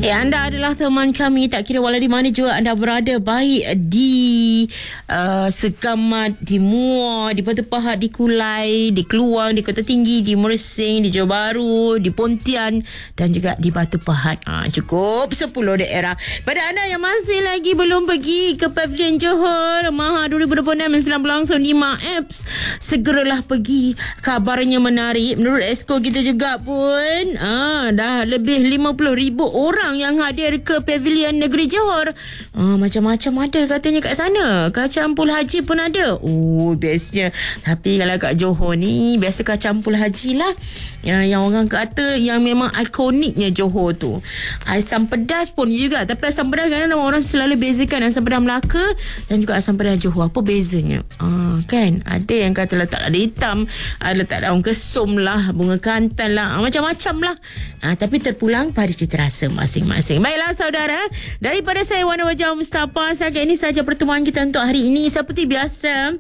Anda adalah teman kami, tak kira walau di mana juga anda berada, baik di Segamat, di Muar, di Batu Pahat, di Kulai, di Keluang, di Kota Tinggi, di Mersing, di Johor Bahru, di Pontian dan juga di Batu Pahat. Cukup 10 daerah. Pada anda yang masih lagi belum pergi ke Pavilion Johor Maha 2026 yang sedang berlangsung di MAEPS, segeralah pergi. Kabarnya menarik. Menurut Esko kita juga pun dah lebih 50,000 orang yang hadir ke Pavilion Negeri Johor. Macam-macam ada katanya kat sana. Kacang pul haji pun ada. Bestnya. Tapi kalau kat Johor ni, biasa kacang pul haji lah. Yang orang kata yang memang ikoniknya Johor tu. Asam pedas pun juga. Tapi asam pedas kadang orang selalu bezakan asam pedas Melaka dan juga asam pedas Johor. Apa bezanya? Kan? Ada yang kata letak lada hitam, letak daun kesum lah, bunga kantan lah, macam-macam lah. Tapi terpulang pada cita rasa masing-masing. Baiklah saudara, daripada saya Wana Wajah Mustafa, setakat ini saja pertemuan kita untuk hari ini. Seperti biasa,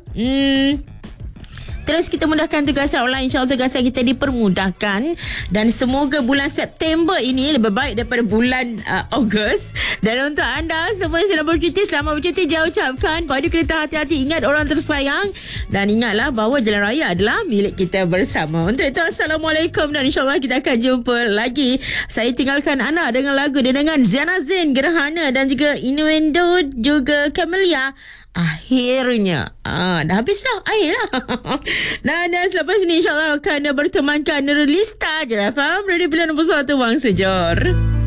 terus kita mudahkan tugasan online. InsyaAllah tugasan kita dipermudahkan. Dan semoga bulan September ini lebih baik daripada bulan Ogos. Dan untuk anda semua yang sedang bercuti, selamat bercuti. Saya ucapkan padu kereta hati-hati, ingat orang tersayang. Dan ingatlah bahawa jalan raya adalah milik kita bersama. Untuk itu, Assalamualaikum. Dan insyaAllah kita akan jumpa lagi. Saya tinggalkan anda dengan lagu dengan Ziana Zain, Gerhana dan juga Innuendo, juga Camellia. Akhirnya dah habis dah air lah. Dan selepas ni insyaAllah akan bertemankan Nurul Lista, JFM Radio Pilihan nombor 1 Bangsa Johor.